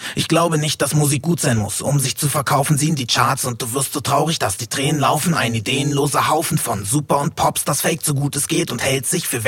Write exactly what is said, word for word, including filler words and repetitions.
Ich glaube nicht, dass Musik gut sein muss. Um sich zu verkaufen, ziehen die Charts und du wirst so traurig, dass die Tränen laufen. Ein ideenloser Haufen von Super und Pops, das fake so gut es geht und hält sich für